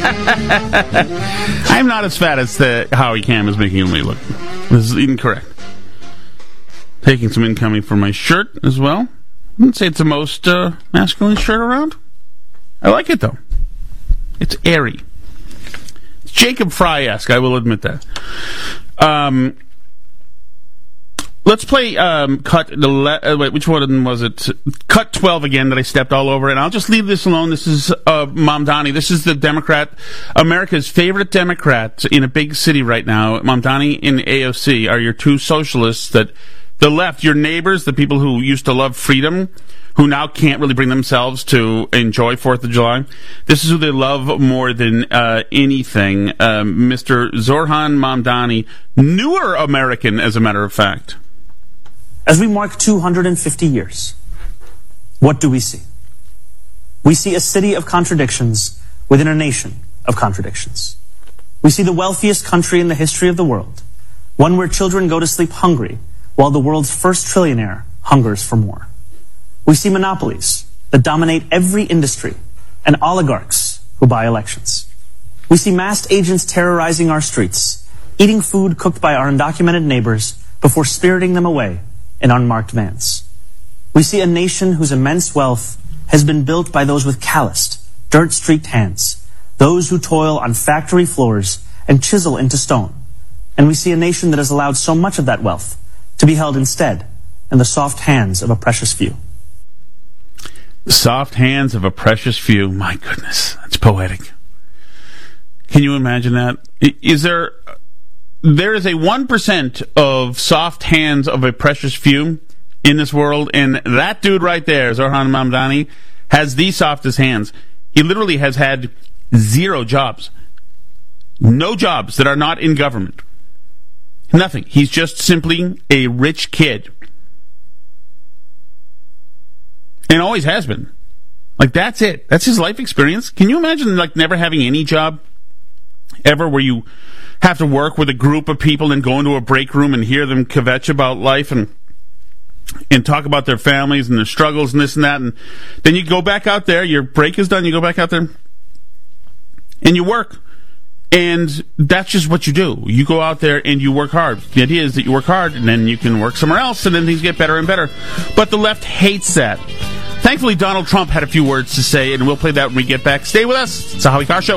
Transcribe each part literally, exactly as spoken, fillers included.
I'm not as fat as the Howie Cam is making me look. This is incorrect. Taking some incoming for my shirt as well. I wouldn't say it's the most uh, masculine shirt around. I like it, though. It's airy. It's Jacob Fry-esque, I will admit that. Um... Let's play um, cut the le- uh, wait, which one was it? Cut twelve again that I stepped all over, and I'll just leave this alone. This is uh, Mamdani. This is the Democrat, America's favorite Democrat in a big city right now. Mamdani and A O C are your two socialists that the left, your neighbors, the people who used to love freedom, who now can't really bring themselves to enjoy fourth of July. This is who they love more than uh, anything. Um, Mister Zoran Mamdani, newer American, as a matter of fact. As we mark two hundred fifty years, what do we see? We see a city of contradictions within a nation of contradictions. We see the wealthiest country in the history of the world, one where children go to sleep hungry while the world's first trillionaire hungers for more. We see monopolies that dominate every industry and oligarchs who buy elections. We see masked agents terrorizing our streets, eating food cooked by our undocumented neighbors before spiriting them away in unmarked vans. We see a nation whose immense wealth has been built by those with calloused, dirt-streaked hands, those who toil on factory floors and chisel into stone. And we see a nation that has allowed so much of that wealth to be held instead in the soft hands of a precious few. The soft hands of a precious few. My goodness, that's poetic. Can you imagine that? Is there... There is a one percent of soft hands of a precious few in this world, and that dude right there, Zoran Mamdani, has the softest hands. He literally has had zero jobs. No jobs that are not in government. Nothing. He's just simply a rich kid. And always has been. Like, that's it. That's his life experience. Can you imagine, like, never having any job ever where you have to work with a group of people and go into a break room and hear them kvetch about life and and talk about their families and their struggles and this and that, and then you go back out there, your break is done, you go back out there and you work, and that's just what you do. You go out there and you work hard. The idea is that you work hard and then you can work somewhere else and then things get better and better. But the left hates that. Thankfully, Donald Trump had a few words to say, and we'll play that when we get back. Stay with us. It's the Howie Carr Show.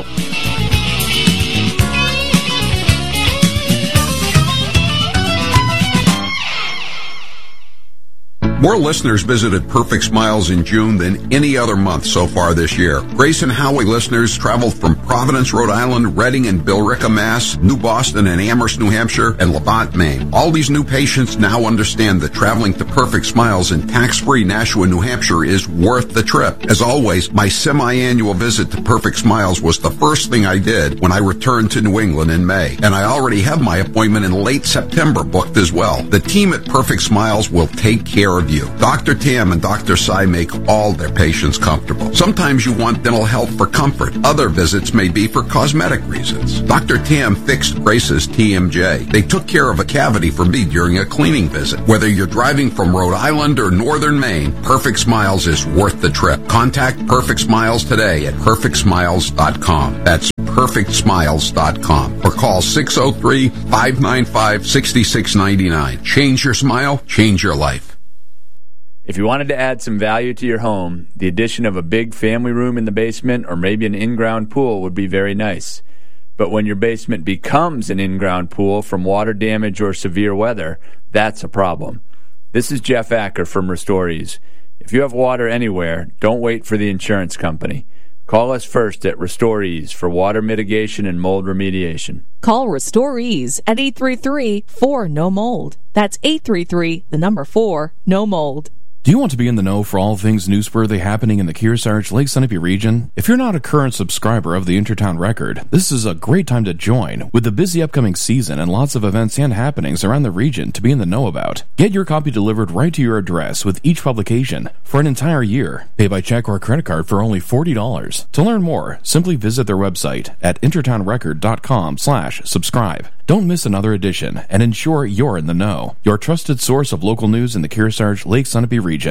More listeners visited Perfect Smiles in June than any other month so far this year. Grace and Howie listeners traveled from Providence, Rhode Island, Reading and Billerica, Mass., New Boston and Amherst, New Hampshire, and Labatt, Maine. All these new patients now understand that traveling to Perfect Smiles in tax-free Nashua, New Hampshire is worth the trip. As always, my semi-annual visit to Perfect Smiles was the first thing I did when I returned to New England in May. And I already have my appointment in late September booked as well. The team at Perfect Smiles will take care of you. Doctor Tam and Doctor Sai make all their patients comfortable. Sometimes you want dental health for comfort. Other visits may be for cosmetic reasons. Doctor Tam fixed Grace's T M J. They took care of a cavity for me during a cleaning visit. Whether you're driving from Rhode Island or northern Maine, Perfect Smiles is worth the trip. Contact Perfect Smiles today at perfect smiles dot com. That's perfect smiles dot com. Or call six oh three, five nine five, six six nine nine. Change your smile, change your life. If you wanted to add some value to your home, the addition of a big family room in the basement or maybe an in-ground pool would be very nice. But when your basement becomes an in-ground pool from water damage or severe weather, that's a problem. This is Jeff Acker from Restorees. If you have water anywhere, don't wait for the insurance company. Call us first at Restorees for water mitigation and mold remediation. Call Restorees at eight three three, four, N O mold. That's eight three three, the number four, no mold. Do you want to be in the know for all things newsworthy happening in the Kearsarge, Lake Sunapee region? If you're not a current subscriber of the Intertown Record, this is a great time to join with the busy upcoming season and lots of events and happenings around the region to be in the know about. Get your copy delivered right to your address with each publication for an entire year. Pay by check or credit card for only forty dollars. To learn more, simply visit their website at intertown record dot com slash subscribe. Don't miss another edition and ensure you're in the know. Your trusted source of local news in the Kearsarge, Lake Sunapee region.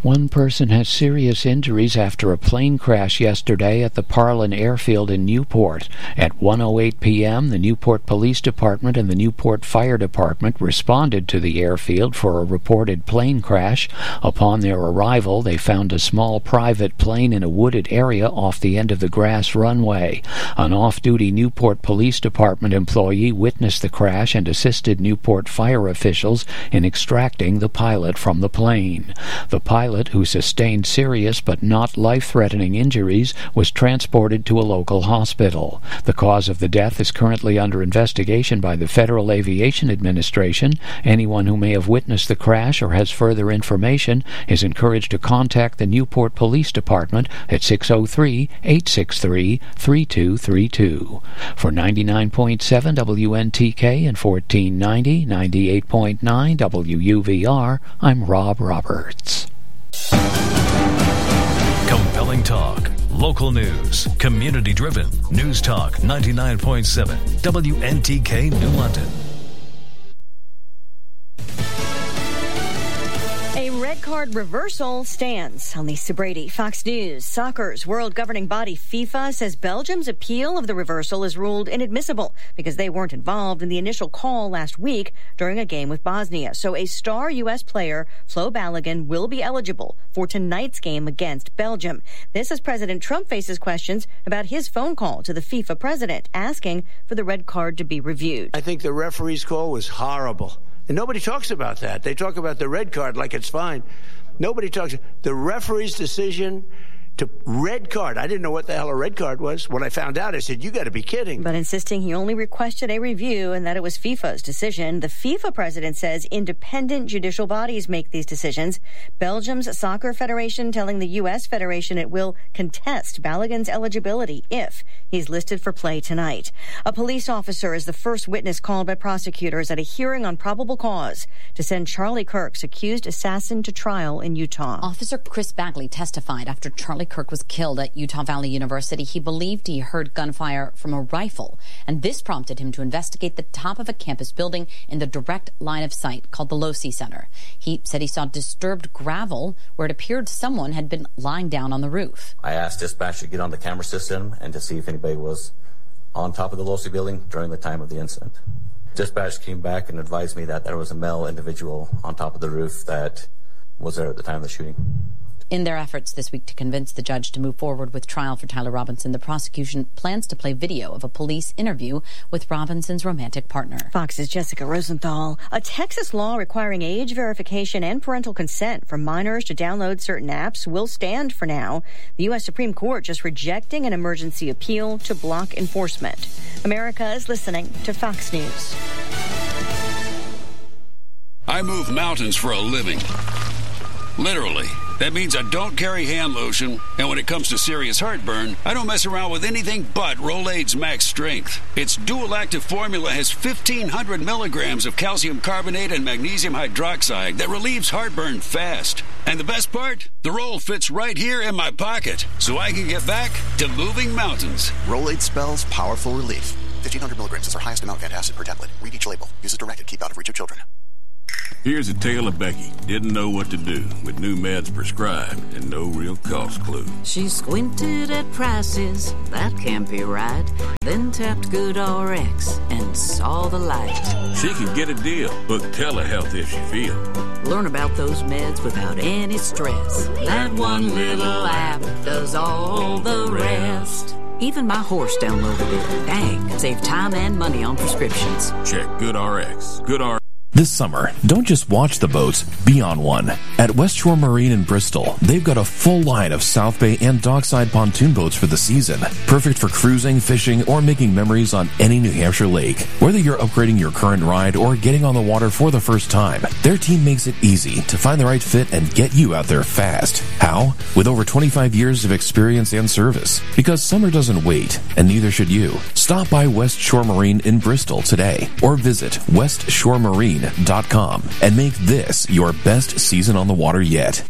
One person has serious injuries after a plane crash yesterday at the Parlin Airfield in Newport. At one oh eight p.m., the Newport Police Department and the Newport Fire Department responded to the airfield for a reported plane crash. Upon their arrival, they found a small private plane in a wooded area off the end of the grass runway. An off-duty Newport Police Department employee witnessed the crash and assisted Newport fire officials in extracting the pilot from the plane. The pilot, who sustained serious but not life-threatening injuries, was transported to a local hospital. The cause of the death is currently under investigation by the Federal Aviation Administration. Anyone who may have witnessed the crash or has further information is encouraged to contact the Newport Police Department at six oh three, eight six three, three two three two. For ninety-nine point seven W N T K and fourteen ninety, ninety-eight point nine W U V R, I'm Rob Roberts. Compelling talk, local news, community-driven. News Talk ninety-nine point seven, W N T K New London. A red card reversal stands. On Lisa Brady, Fox News. Soccer's world governing body FIFA says Belgium's appeal of the reversal is ruled inadmissible because they weren't involved in the initial call last week during a game with Bosnia. So a star U S player, Flo Balogun, will be eligible for tonight's game against Belgium. This as President Trump faces questions about his phone call to the FIFA president asking for the red card to be reviewed. I think the referee's call was horrible. And nobody talks about that. They talk about the red card like it's fine. Nobody talks. The referee's decision to red card. I didn't know what the hell a red card was. When I found out, I said, you got to be kidding. But insisting he only requested a review and that it was FIFA's decision. The FIFA president says independent judicial bodies make these decisions. Belgium's soccer federation telling the U S federation it will contest Balogun's eligibility if he's listed for play tonight. A police officer is the first witness called by prosecutors at a hearing on probable cause to send Charlie Kirk's accused assassin to trial in Utah. Officer Chris Bagley testified after Charlie Kirk was killed at Utah Valley University. He believed he heard gunfire from a rifle, and this prompted him to investigate the top of a campus building in the direct line of sight called the Losee Center. He said he saw disturbed gravel where it appeared someone had been lying down on the roof. I asked dispatch to get on the camera system and to see if anybody was on top of the Losee building during the time of the incident. Dispatch came back and advised me that there was a male individual on top of the roof that was there at the time of the shooting. In their efforts this week to convince the judge to move forward with trial for Tyler Robinson, the prosecution plans to play video of a police interview with Robinson's romantic partner. Fox's Jessica Rosenthal. A Texas law requiring age verification and parental consent for minors to download certain apps will stand for now. The U S Supreme Court just rejecting an emergency appeal to block enforcement. America is listening to Fox News. I move mountains for a living. Literally. That means I don't carry hand lotion, and when it comes to serious heartburn, I don't mess around with anything but Rolaids Max Strength. Its dual-active formula has fifteen hundred milligrams of calcium carbonate and magnesium hydroxide that relieves heartburn fast. And the best part? The roll fits right here in my pocket, so I can get back to moving mountains. Rolaids spells powerful relief. fifteen hundred milligrams is our highest amount of antacid per tablet. Read each label. Use as directed. Keep out of reach of children. Here's a tale of Becky. Didn't know what to do with new meds prescribed and no real cost clue. She squinted at prices, that can't be right. Then tapped GoodRx and saw the light. She can get a deal. Book telehealth if she feels. Learn about those meds without any stress. That one little app does all the rest. Even my horse downloaded it. Dang, save time and money on prescriptions. Check GoodRx. GoodRx. This summer, don't just watch the boats, be on one. At West Shore Marine in Bristol, they've got a full line of South Bay and dockside pontoon boats for the season. Perfect for cruising, fishing, or making memories on any New Hampshire lake. Whether you're upgrading your current ride or getting on the water for the first time, their team makes it easy to find the right fit and get you out there fast. How? With over twenty-five years of experience and service. Because summer doesn't wait, and neither should you. Stop by West Shore Marine in Bristol today, or visit west shore marine dot com and make this your best season on the water yet.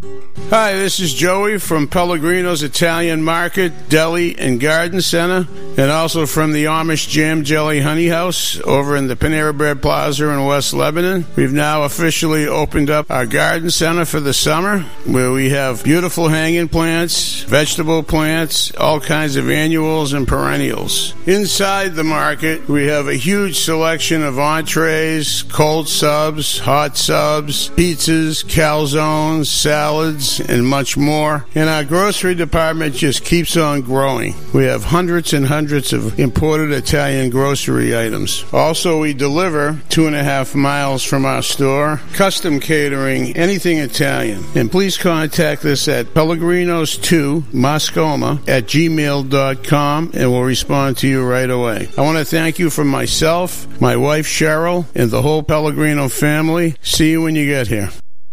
Hi, this is Joey from Pellegrino's Italian Market, Deli, and Garden Center. And also from the Amish Jam Jelly Honey House over in the Panera Bread Plaza in West Lebanon. We've now officially opened up our garden center for the summer, where we have beautiful hanging plants, vegetable plants, all kinds of annuals and perennials. Inside the market, we have a huge selection of entrees, cold subs, hot subs, pizzas, calzones, salads, and much more. And our grocery department just keeps on growing. We have hundreds and hundreds of imported Italian grocery items. Also, we deliver two and a half miles from our store, custom catering, anything Italian. And please contact us at pellegrinos two moscoma at gmail dot com, and we'll respond to you right away. I want to thank you from myself, my wife Cheryl, and the whole Pellegrino family. See you when you get here.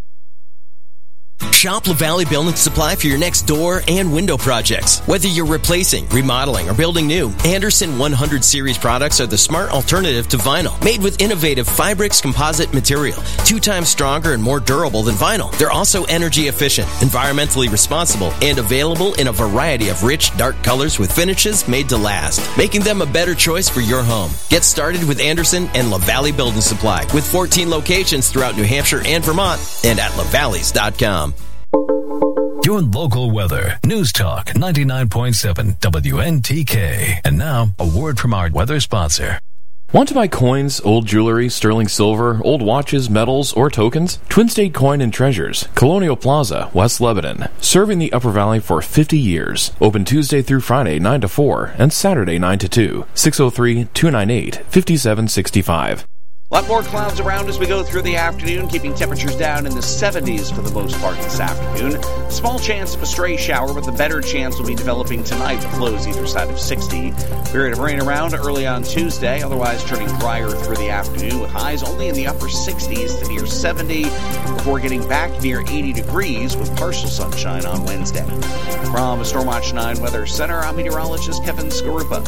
Shop LaValle Building Supply for your next door and window projects. Whether you're replacing, remodeling, or building new, Anderson one hundred series products are the smart alternative to vinyl. Made with innovative Fibrix composite material, two times stronger and more durable than vinyl. They're also energy efficient, environmentally responsible, and available in a variety of rich, dark colors with finishes made to last, making them a better choice for your home. Get started with Anderson and LaValle Building Supply with fourteen locations throughout New Hampshire and Vermont, and at lavalleys dot com. Your local weather. News Talk ninety-nine point seven W N T K. And now, a word from our weather sponsor. Want to buy coins, old jewelry, sterling silver, old watches, medals, or tokens? Twin State Coin and Treasures, Colonial Plaza, West Lebanon. Serving the Upper Valley for fifty years. Open Tuesday through Friday, nine to four, and Saturday, nine to two. six oh three, two nine eight, five seven six five. A lot more clouds around as we go through the afternoon, keeping temperatures down in the seventies for the most part this afternoon. Small chance of a stray shower, but the better chance will be developing tonight with lows either side of sixty. Period of rain around early on Tuesday, otherwise turning drier through the afternoon with highs only in the upper sixties to near seventy before getting back near eighty degrees with partial sunshine on Wednesday. From the Stormwatch nine Weather Center, I'm meteorologist Kevin Skarupa.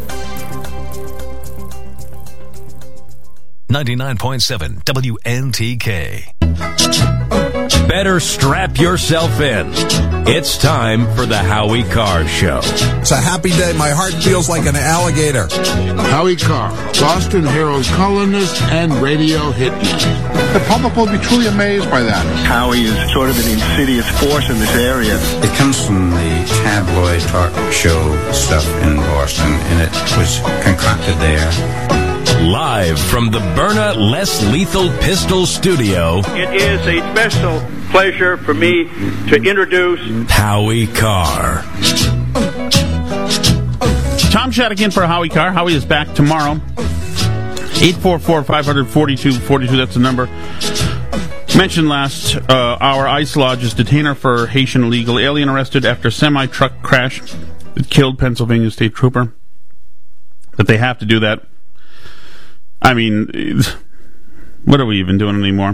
ninety-nine point seven W N T K. Better strap yourself in. It's time for the Howie Carr Show. It's a happy day. My heart feels like an alligator. Howie Carr, Boston Herald columnist and radio hitman. The public will be truly amazed by that. Howie is sort of an insidious force in this area. It comes from the tabloid talk show stuff in Boston, and it was concocted there. Live from the Byrna Less Lethal Pistol Studio, it is a special pleasure for me to introduce Howie Carr. Tom Shaddick for Howie Carr. Howie is back tomorrow. eight four four, five four two, four two, that's the number. Mentioned last uh, hour, ICE lodges detainer for Haitian illegal alien arrested after semi-truck crash that killed Pennsylvania state trooper. But they have to do that. I mean, what are we even doing anymore?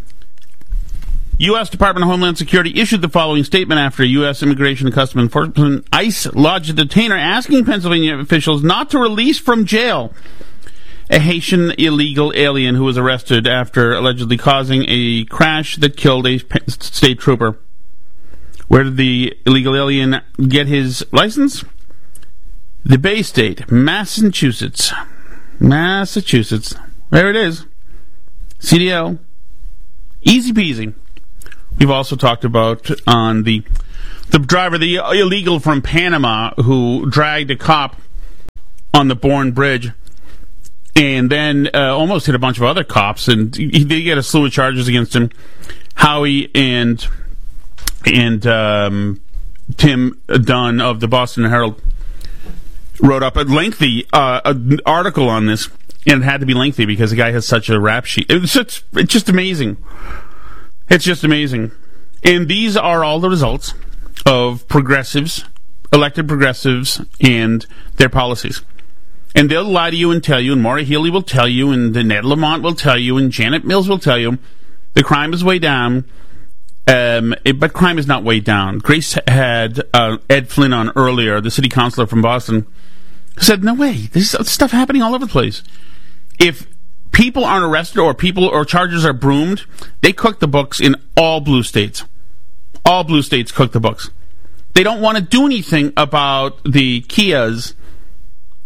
U S Department of Homeland Security issued the following statement after U S Immigration and Customs Enforcement ICE lodged a detainer asking Pennsylvania officials not to release from jail a Haitian illegal alien who was arrested after allegedly causing a crash that killed a state trooper. Where did the illegal alien get his license? The Bay State, Massachusetts. Massachusetts. There it is. C D L. Easy peasy. We've also talked about on the the driver, the illegal from Panama who dragged a cop on the Bourne Bridge and then uh, almost hit a bunch of other cops, and he did get a slew of charges against him. Howie and and um, Tim Dunn of the Boston Herald wrote up a lengthy uh, an article on this, and it had to be lengthy because the guy has such a rap sheet. It's just, it's just amazing. It's just amazing. And these are all the results of progressives, elected progressives, and their policies. And they'll lie to you and tell you, and Maura Healey will tell you, and Ned Lamont will tell you, and Janet Mills will tell you, the crime is way down. Um, it, but crime is not way down. Grace had uh, Ed Flynn on earlier, the city councilor from Boston, said, no way, there's stuff happening all over the place. If people aren't arrested or people or charges are broomed, they cook the books in all blue states. All blue states cook the books. They don't want to do anything about the Kias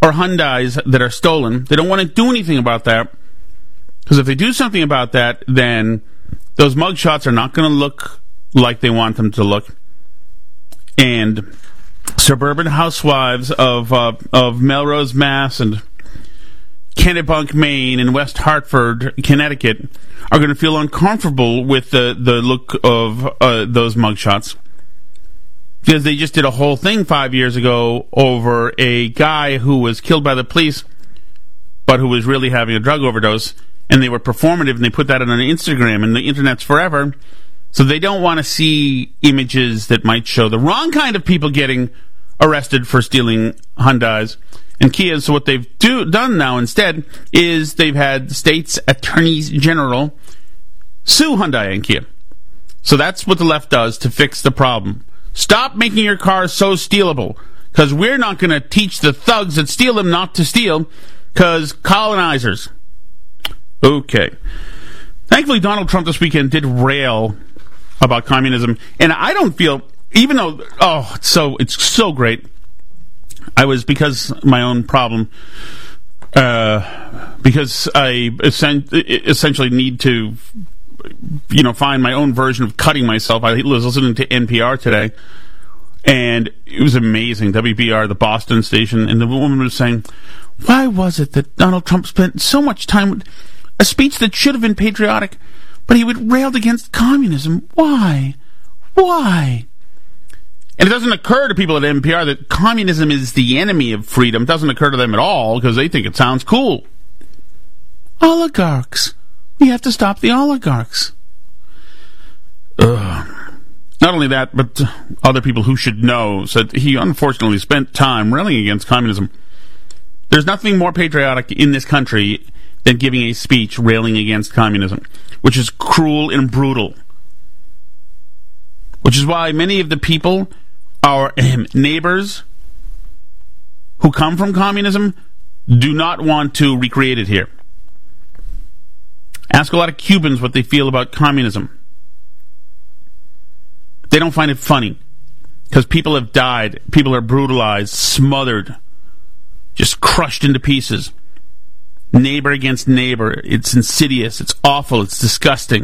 or Hyundais that are stolen. They don't want to do anything about that, because if they do something about that, then those mugshots are not going to look like they want them to look. And suburban housewives of uh, of Melrose, Mass, and Kennebunk, Maine, and West Hartford, Connecticut, are going to feel uncomfortable with the, the look of uh, those mugshots. Because they just did a whole thing five years ago over a guy who was killed by the police, but who was really having a drug overdose, and they were performative, and they put that on Instagram, and the internet's forever. So they don't want to see images that might show the wrong kind of people getting arrested for stealing Hyundais and Kias. So what they've do, done now instead is they've had the state's attorneys general sue Hyundai and Kia. So that's what the left does to fix the problem. Stop making your cars so stealable, because we're not going to teach the thugs that steal them not to steal, because colonizers. Okay. Thankfully, Donald Trump this weekend did rail about communism, and I don't feel, even though, oh, it's so, it's so great. I was, because my own problem, uh, because I essentially need to, you know, find my own version of cutting myself. I was listening to N P R today, and it was amazing. W B R, the Boston station, and the woman was saying, why was it that Donald Trump spent so much time with a speech that should have been patriotic, but he would railed against communism? Why? Why? And it doesn't occur to people at N P R that communism is the enemy of freedom. It doesn't occur to them at all, because they think it sounds cool. Oligarchs. We have to stop the oligarchs. Ugh. Not only that, but other people who should know said he unfortunately spent time railing against communism. There's nothing more patriotic in this country than giving a speech railing against communism, which is cruel and brutal. Which is why many of the people, our neighbors who come from communism, do not want to recreate it here. Ask a lot of Cubans what they feel about communism. They don't find it funny, because people have died, people are brutalized, smothered, just crushed into pieces. Neighbor against neighbor. It's insidious, it's awful, it's disgusting.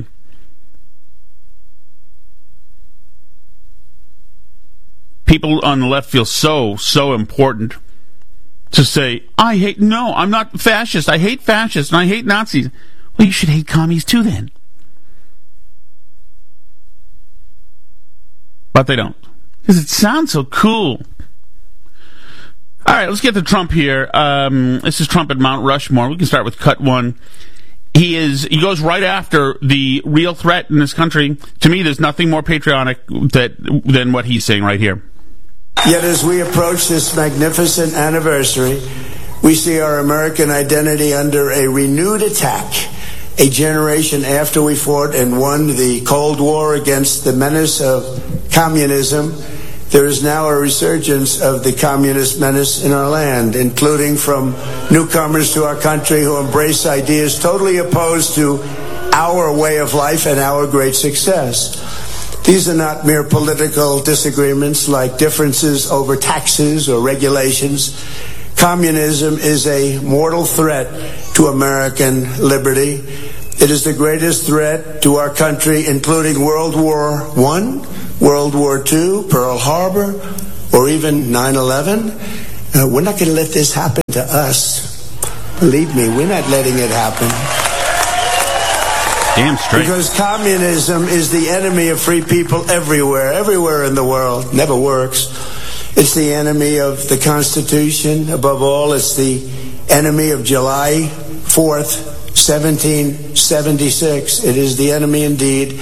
People on the left feel so, so important to say, I hate, no, I'm not fascist, I hate fascists, and I hate Nazis. Well, you should hate commies too, then. But they don't, because it sounds so cool. All right, let's get to Trump here. Um, this is Trump at Mount Rushmore. We can start with cut one. He is. He goes right after the real threat in this country. To me, there's nothing more patriotic that, than what he's saying right here. Yet as we approach this magnificent anniversary, we see our American identity under a renewed attack. A generation after we fought and won the Cold War against the menace of communism, there is now a resurgence of the communist menace in our land, including from newcomers to our country who embrace ideas totally opposed to our way of life and our great success. These are not mere political disagreements like differences over taxes or regulations. Communism is a mortal threat to American liberty. It is the greatest threat to our country, including World War One, World War Two, Pearl Harbor, or even nine eleven. Uh, we're not going to let this happen to us. Believe me, we're not letting it happen. Damn straight. Because communism is the enemy of free people everywhere, everywhere in the world. Never works. It's the enemy of the Constitution. Above all, it's the enemy of July fourth, seventeen seventy-six. It is the enemy indeed.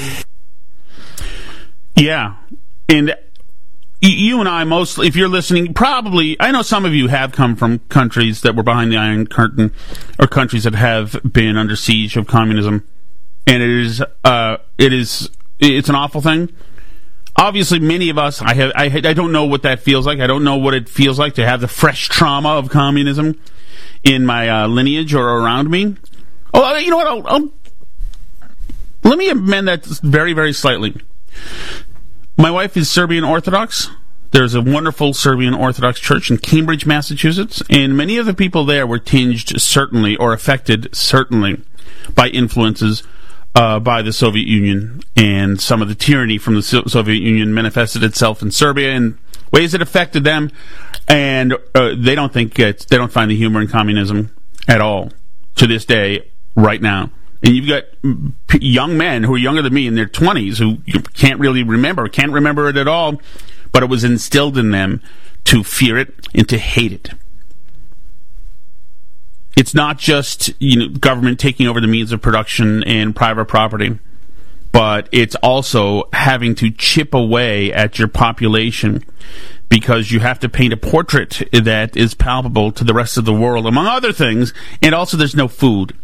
Yeah. And you and I mostly, if you're listening, probably, I know some of you have come from countries that were behind the Iron Curtain, or countries that have been under siege of communism. And it is, uh, it is, it's an awful thing. Obviously, many of us, I have, I, I don't know what that feels like. I don't know what it feels like to have the fresh trauma of communism in my uh, lineage or around me. Oh, you know what? I'll, I'll, let me amend that very, very slightly. My wife is Serbian Orthodox. there's a wonderful Serbian Orthodox church in Cambridge, Massachusetts, and many of the people there were tinged, certainly, or affected, certainly, by influences uh, by the Soviet Union, and some of the tyranny from the so- Soviet Union manifested itself in Serbia in ways that affected them, and uh, they don't think it's, they don't find the humor in communism at all to this day, right now. And you've got p- young men who are younger than me in their twenties who you can't really remember, can't remember it at all, but it was instilled in them to fear it and to hate it. It's not just, you know, government taking over the means of production and private property, but it's also having to chip away at your population because you have to paint a portrait that is palpable to the rest of the world, among other things, and also there's no food.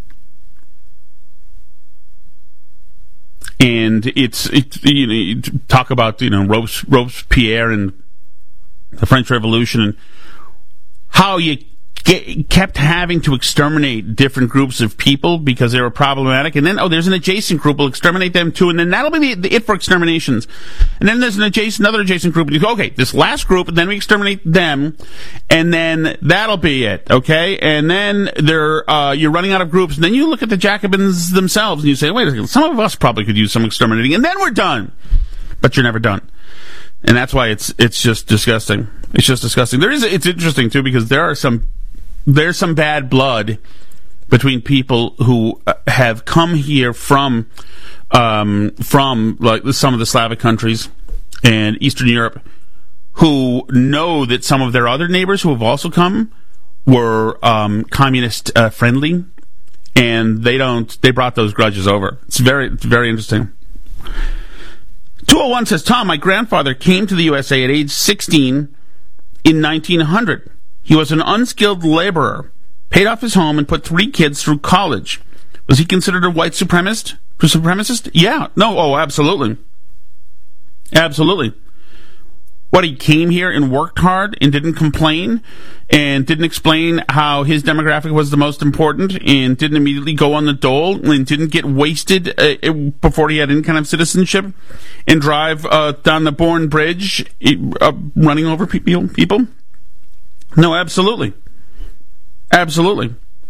And it's, it's you know, you talk about, you know, Robes, Robespierre and the French Revolution and how you get, kept having to exterminate different groups of people because they were problematic, and then, oh, there's an adjacent group, we'll exterminate them too, and then that'll be the, the it for exterminations. And then there's an adjacent, another adjacent group, and you go, okay, this last group, and then we exterminate them, and then that'll be it, okay? And then there, uh, you're running out of groups, and then you look at the Jacobins themselves, and you say, wait a second, some of us probably could use some exterminating, and then we're done. But you're never done. And that's why it's it's just disgusting. It's just disgusting. There is, it's interesting, too, because there are some There's some bad blood between people who uh, have come here from um, from like some of the Slavic countries and Eastern Europe, who know that some of their other neighbors who have also come were um, communist uh, friendly, and they don't. They brought those grudges over. It's very, it's very interesting. two oh one says, Tom, my grandfather came to the U S A at age sixteen in nineteen hundred. He was an unskilled laborer, paid off his home, and put three kids through college. Was he considered a white supremacist? Supremacist? Yeah. No. Oh, absolutely. Absolutely. What, he came here and worked hard and didn't complain and didn't explain how his demographic was the most important and didn't immediately go on the dole and didn't get wasted uh, before he had any kind of citizenship and drive uh, down the Bourne Bridge uh, running over people? people? No, absolutely. Absolutely.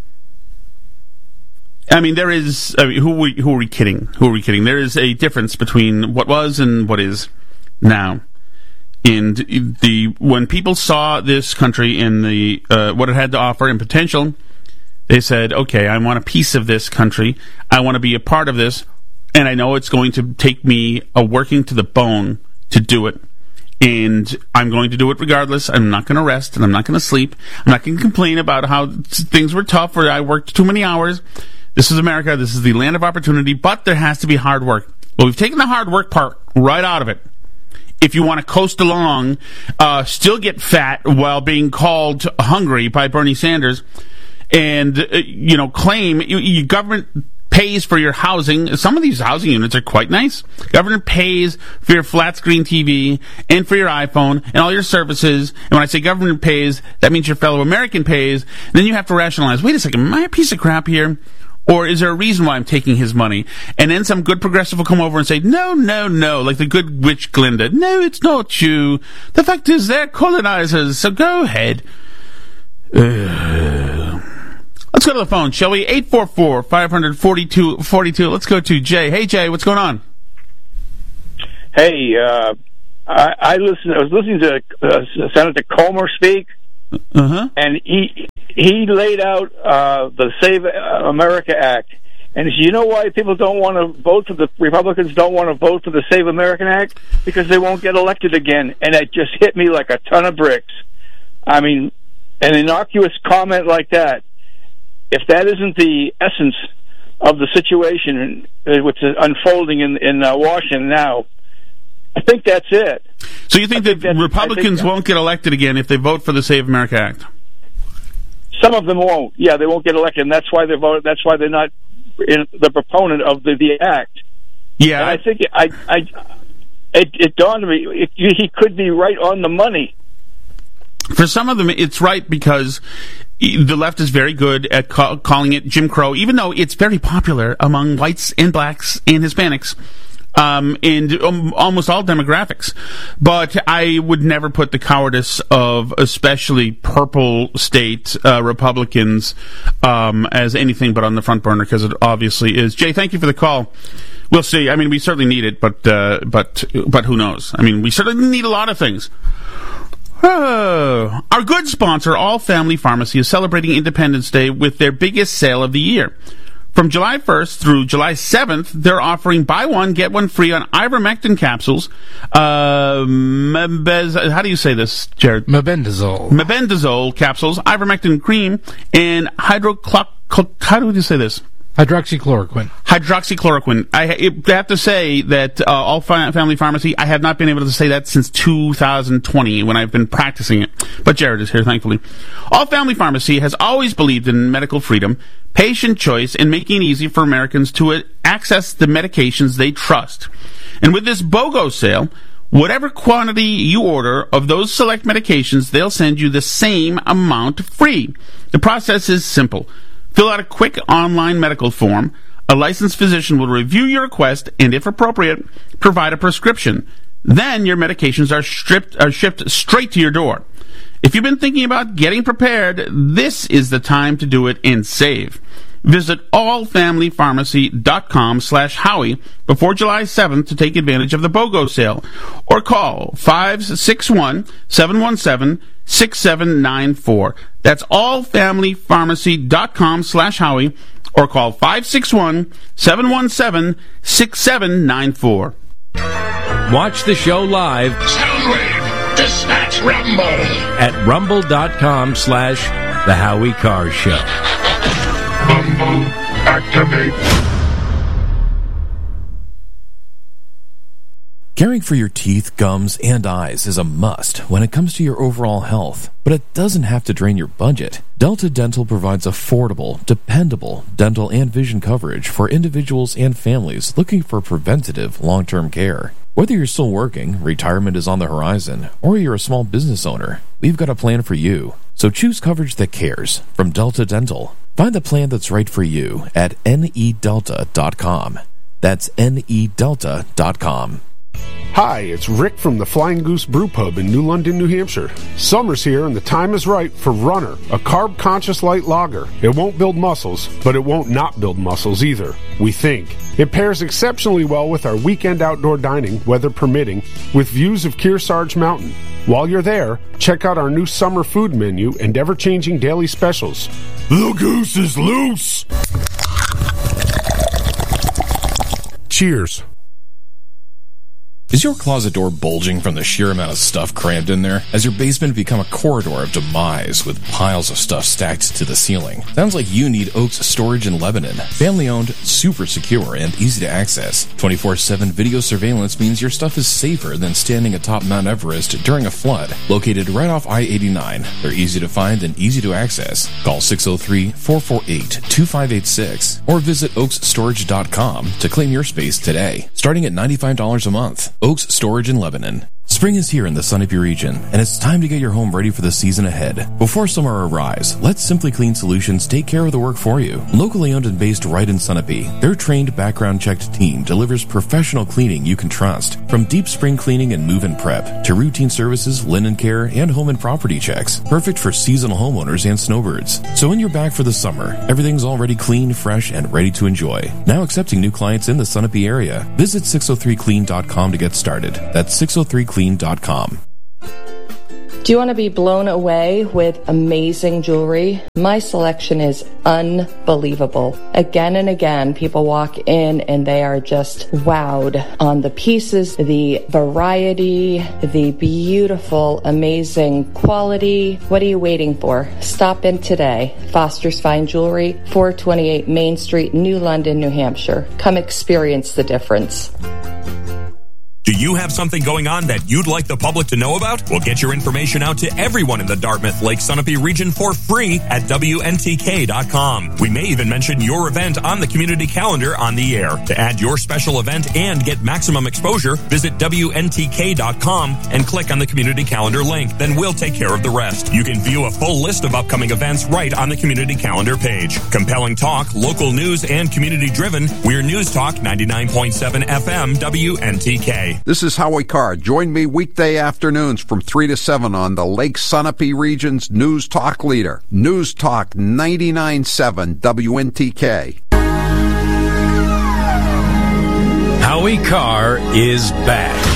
I mean, there is... I mean, who, are we, who are we kidding? Who are we kidding? There is a difference between what was and what is now. And the when people saw this country and the uh, what it had to offer and potential, they said, okay, I want a piece of this country. I want to be a part of this. And I know it's going to take me a working to the bone to do it. And I'm going to do it regardless. I'm not going to rest, and I'm not going to sleep. I'm not going to complain about how things were tough or I worked too many hours. This is America. This is the land of opportunity, but there has to be hard work. Well, we've taken the hard work part right out of it. If you want to coast along, uh, still get fat while being called hungry by Bernie Sanders, and, uh, you know, claim you, you government pays for your housing. Some of these housing units are quite nice. Government pays for your flat screen T V and for your iPhone and all your services. And when I say government pays, that means your fellow American pays. And then you have to rationalize, wait a second, am I a piece of crap here? Or is there a reason why I'm taking his money? And then some good progressive will come over and say, no, no, no, like the good witch Glinda. No, it's not you. The fact is they're colonizers, so go ahead. Uh, let's go to the phone, shall we? eight four four, five hundred, forty-two forty-two. Let's go to Jay. Hey, Jay, what's going on? Hey, uh, I, I listened. I was listening to uh, Senator Comer speak, uh-huh. and he he laid out uh, the Save America Act. And you know why people don't want to vote for the Republicans don't want to vote for the Save American Act? Because they won't get elected again. And it just hit me like a ton of bricks. I mean, an innocuous comment like that, if that isn't the essence of the situation which is unfolding in, in uh, Washington now, I think that's it. So you think that think Republicans think, won't get elected again if they vote for the Save America Act? Some of them won't. Yeah, they won't get elected, and that's why they're voting. That's why they're not in the proponent of the, the act. Yeah, and I think it, I, I, it, it dawned on me it, he could be right on the money. For some of them, it's right because the left is very good at ca- calling it Jim Crow, even though it's very popular among whites and blacks and Hispanics. um, and um, almost all demographics. But I would never put the cowardice of especially purple state uh, Republicans um, as anything but on the front burner, because it obviously is. Jay, thank you for the call. We'll see. I mean, we certainly need it, but uh, but but who knows? I mean, we certainly need a lot of things. Uh, our good sponsor, All Family Pharmacy, is celebrating Independence Day with their biggest sale of the year. From July first through July seventh, they're offering buy one, get one free on ivermectin capsules. Uh, mebez, how do you say this, Jared? Mebendazole. Mebendazole capsules, ivermectin cream, and hydrocloc... How do you say this? Hydroxychloroquine. Hydroxychloroquine. I have to say that uh, All Family Pharmacy, I have not been able to say that since two thousand twenty when I've been practicing it. But Jared is here, thankfully. All Family Pharmacy has always believed in medical freedom, patient choice, and making it easy for Americans to access the medications they trust. And with this BOGO sale, whatever quantity you order of those select medications, they'll send you the same amount free. The process is simple. Fill out a quick online medical form. A licensed physician will review your request and, if appropriate, provide a prescription. Then your medications are stripped, are shipped straight to your door. If you've been thinking about getting prepared, this is the time to do it and save. Visit allfamilypharmacy.com slash Howie before July seventh to take advantage of the BOGO sale, or call five six one, seven one seven, six seven nine four. That's allfamilypharmacy.com slash Howie, or call five six one, seven one seven, six seven nine four. Watch the show live. Soundwave, dispatch Rumble. At rumble.com slash The Howie Carr Show. Rumble, activate. Caring for your teeth, gums, and eyes is a must when it comes to your overall health, but it doesn't have to drain your budget. Delta Dental provides affordable, dependable dental and vision coverage for individuals and families looking for preventative long-term care. Whether you're still working, retirement is on the horizon, or you're a small business owner, we've got a plan for you. So choose coverage that cares from Delta Dental. Find the plan that's right for you at N E delta dot com. That's N E delta dot com. Hi, it's Rick from the Flying Goose Brew Pub in New London, New Hampshire. Summer's here and the time is right for Runner, a carb-conscious light lager. It won't build muscles, but it won't not build muscles either, we think. It pairs exceptionally well with our weekend outdoor dining, weather permitting, with views of Kearsarge Mountain. While you're there, check out our new summer food menu and ever-changing daily specials. The goose is loose! Cheers. Is your closet door bulging from the sheer amount of stuff crammed in there? Has your basement become a corridor of demise with piles of stuff stacked to the ceiling? Sounds like you need Oaks Storage in Lebanon. Family owned, super secure, and easy to access. twenty-four seven video surveillance means your stuff is safer than standing atop Mount Everest during a flood. Located right off I eighty-nine, they're easy to find and easy to access. Call six oh three, four four eight, two five eight six or visit oaks storage dot com to claim your space today, starting at ninety-five dollars a month. Oaks Storage in Lebanon. Spring is here in the Sunapee region, and it's time to get your home ready for the season ahead. Before summer arrives, let Simply Clean Solutions take care of the work for you. Locally owned and based right in Sunapee, their trained, background-checked team delivers professional cleaning you can trust. From deep spring cleaning and move-in prep, to routine services, linen care, and home and property checks. Perfect for seasonal homeowners and snowbirds. So when you're back for the summer, everything's already clean, fresh, and ready to enjoy. Now accepting new clients in the Sunapee area. Visit six oh three clean dot com to get started. That's six oh three clean dot com. Do you want to be blown away with amazing jewelry? My selection is unbelievable. Again and again, people walk in and they are just wowed on the pieces, the variety, the beautiful, amazing quality. What are you waiting for? Stop in today. Foster's Fine Jewelry, four twenty-eight Main Street, New London, New Hampshire. Come experience the difference. Do you have something going on that you'd like the public to know about? Well, get your information out to everyone in the Dartmouth Lake Sunapee region for free at W N T K dot com. We may even mention your event on the community calendar on the air. To add your special event and get maximum exposure, visit W N T K dot com and click on the community calendar link. Then we'll take care of the rest. You can view a full list of upcoming events right on the community calendar page. Compelling talk, local news, and community driven. We're News Talk ninety-nine point seven F M W N T K. This is Howie Carr. Join me weekday afternoons from three to seven on the Lake Sunapee region's News Talk leader. News Talk ninety-nine point seven W N T K. Howie Carr is back.